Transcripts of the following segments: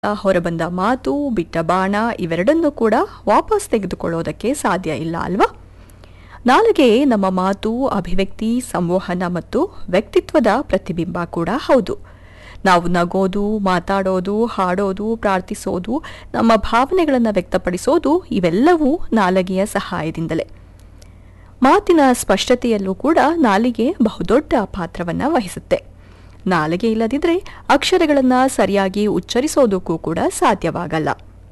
ಹೊರಬಂದ ಮಾತು, ಬಿಟ್ಟ ಬಾಣ ಇವೆರಡನ್ನೂ ಕೂಡ ವಾಪಸ್ ತೆಗೆದುಕೊಳ್ಳೋದಕ್ಕೆ ಸಾಧ್ಯ ಇಲ್ಲ ಅಲ್ವಾ? ನಾಲಿಗೆ ನಮ್ಮ ಮಾತು, ಅಭಿವ್ಯಕ್ತಿ, ಸಂವಹನ ಮತ್ತು ವ್ಯಕ್ತಿತ್ವದ ಪ್ರತಿಬಿಂಬ ಕೂಡ ಹೌದು. ನಾವು ನಗೋದು, ಮಾತಾಡೋದು, ಹಾಡೋದು, ಪ್ರಾರ್ಥಿಸೋದು, ನಮ್ಮ ಭಾವನೆಗಳನ್ನು ವ್ಯಕ್ತಪಡಿಸೋದು ಇವೆಲ್ಲವೂ ನಾಲಿಗೆಯ ಸಹಾಯದಿಂದಲೇ. ಮಾತಿನ ಸ್ಪಷ್ಟತೆಯಲ್ಲೂ ಕೂಡ ನಾಲಿಗೆ ಬಹುದೊಡ್ಡ ಪಾತ್ರವನ್ನು ವಹಿಸುತ್ತೆ. ನಾಲಿಗೆ ಇಲ್ಲದಿದ್ದರೆ ಅಕ್ಷರಗಳನ್ನು ಸರಿಯಾಗಿ ಉಚ್ಚರಿಸೋದಕ್ಕೂ ಕೂಡ ಸಾಧ್ಯವಾಗಲ್ಲ.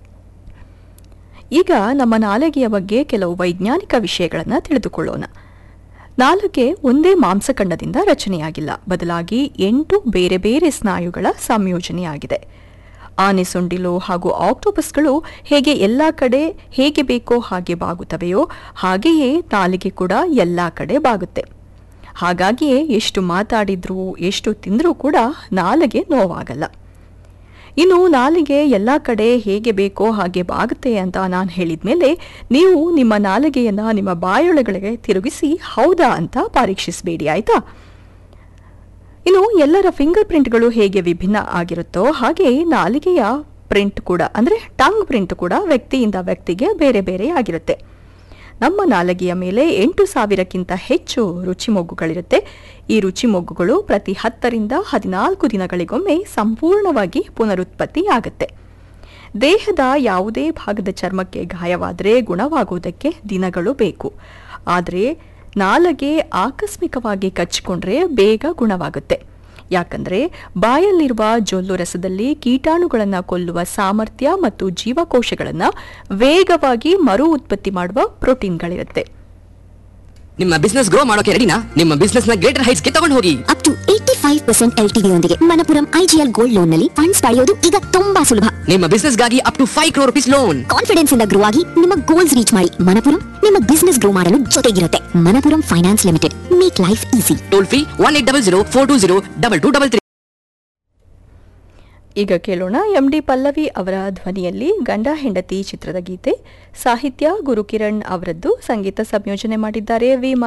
ಈಗ ನಮ್ಮ ನಾಲಿಗೆಯ ಬಗ್ಗೆ ಕೆಲವು ವೈಜ್ಞಾನಿಕ ವಿಷಯಗಳನ್ನು ತಿಳಿದುಕೊಳ್ಳೋಣ. ನಾಲಿಗೆ ಒಂದೇ ಮಾಂಸಖಂಡದಿಂದ ರಚನೆಯಾಗಿಲ್ಲ, ಬದಲಾಗಿ 8 ಬೇರೆ ಬೇರೆ ಸ್ನಾಯುಗಳ ಸಂಯೋಜನೆಯಾಗಿದೆ. ಆನೆ ಸೊಂಡಿಲು ಹಾಗೂ ಆಕ್ಟೋಪಸ್ಗಳು ಹೇಗೆ ಎಲ್ಲ ಕಡೆ ಹೇಗೆ ಬೇಕೋ ಹಾಗೆ ಬಾಗುತ್ತವೆಯೋ ಹಾಗೆಯೇ ನಾಲಿಗೆ ಕೂಡ ಎಲ್ಲ ಕಡೆ ಬಾಗುತ್ತೆ. ಹಾಗಾಗಿಯೇ ಎಷ್ಟು ಮಾತಾಡಿದ್ರೂ ಎಷ್ಟು ತಿಂದರೂ ಕೂಡ ನಾಲಿಗೆ ನೋವಾಗಲ್ಲ. ಇನ್ನು ನಾಲಿಗೆ ಎಲ್ಲ ಕಡೆ ಹೇಗೆ ಬೇಕೋ ಹಾಗೆ ಬಾಗುತ್ತೆ ಅಂತ ನಾನು ಹೇಳಿದ ಮೇಲೆ ನೀವು ನಿಮ್ಮ ನಾಲಿಗೆಯನ್ನು ನಿಮ್ಮ ಬಾಯೊಳಗಳಿಗೆ ತಿರುಗಿಸಿ ಹೌದಾ ಅಂತ ಪರೀಕ್ಷಿಸಬೇಡಿ, ಆಯ್ತಾ? ಇನ್ನು ಎಲ್ಲರ ಫಿಂಗರ್ ಪ್ರಿಂಟ್ಗಳು ಹೇಗೆ ವಿಭಿನ್ನ ಆಗಿರುತ್ತೋ ಹಾಗೆ ನಾಲಿಗೆಯ ಪ್ರಿಂಟ್ ಕೂಡ ಅಂದರೆ ಟಂಗ್ ಪ್ರಿಂಟ್ ಕೂಡ ವ್ಯಕ್ತಿಯಿಂದ ವ್ಯಕ್ತಿಗೆ ಬೇರೆ ಬೇರೆ ಆಗಿರುತ್ತೆ. ನಮ್ಮ ನಾಲಿಗೆಯ ಮೇಲೆ 8,000ಕ್ಕಿಂತ ಹೆಚ್ಚು ರುಚಿಮೊಗ್ಗುಗಳಿರುತ್ತೆ. ಈ ರುಚಿಮೊಗ್ಗುಗಳು ಪ್ರತಿ 10 ರಿಂದ 14 ದಿನಗಳಿಗೊಮ್ಮೆ ಸಂಪೂರ್ಣವಾಗಿ ಪುನರುತ್ಪತ್ತಿಯಾಗುತ್ತೆ. ದೇಹದ ಯಾವುದೇ ಭಾಗದ ಚರ್ಮಕ್ಕೆ ಗಾಯವಾದರೆ ಗುಣವಾಗುವುದಕ್ಕೆ ದಿನಗಳು ಬೇಕು. ಆದರೆ ನಾಲಿಗೆ ಆಕಸ್ಮಿಕವಾಗಿ ಕಚ್ಚಿಕೊಂಡ್ರೆ ಬೇಗ ಗುಣವಾಗುತ್ತೆ. ಯಾಕಂದರೆ ಬಾಯಲ್ಲಿರುವ ಜೊಲ್ಲು ರಸದಲ್ಲಿ ಕೀಟಾಣುಗಳನ್ನು ಕೊಲ್ಲುವ ಸಾಮರ್ಥ್ಯ ಮತ್ತು ಜೀವಕೋಶಗಳನ್ನು ವೇಗವಾಗಿ ಮರು ಉತ್ಪತ್ತಿ ಮಾಡುವ ಪ್ರೋಟೀನ್ಗಳಿರುತ್ತೆ. ನಿಮ್ಮ ಬಿಸ್ನೆಸ್ ಗ್ರೋ ಮಾಡೋಕೆ ರೆಡಿನಾ? ನಿಮ್ಮ ಬಿಸ್ನೆಸ್ ನ ಗ್ರೇಟರ್ ಹೈಟ್ಸ್ ಗೆ ತಗೊಂಡು ಹೋಗಿ. ಅಪ್ ಟು 85% LTV ಯೊಂದಿಗೆ ಮಣಪುರಂ IGL ಗೋಲ್ಡ್ ಲೋನ್ ನಲ್ಲಿ ಫಂಡ್ಸ್ ಪಡೆಯೋದು ಈಗ ತುಂಬಾ ಸುಲಭ. ನಿಮ್ಮ ಬಿಸ್ನೆಸ್ ಗಾಗಿ up to 5 crore rupees loan. Confidence ಇಂದ ಗ್ರೋ ಆಗಿ ನಿಮ್ಮ ಗೋಲ್ಸ್ ರೀಚ್ ಮಾಡಿ. ಮಣಪುರಂ ನಿಮ್ಮ ಬಿಸ್ನೆಸ್ ಗ್ರೋ ಮಾಡಲು ಜೊತೆಗಿರುತ್ತೆ. Manappuram finance limited, make life easy. Toll free 1800 420 2233. ಈಗ ಕೇಳೋಣ MD ಪಲ್ಲವಿ ಅವರ ಧ್ವನಿಯಲ್ಲಿ ಗಂಡ ಹೆಂಡತಿ ಚಿತ್ರದ ಗೀತೆ. ಸಾಹಿತ್ಯ ಗುರುಕಿರಣ್ ಅವರದ್ದು, ಸಂಗೀತ ಸಂಯೋಜನೆ ಮಾಡಿದ್ದಾರೆ ವಿ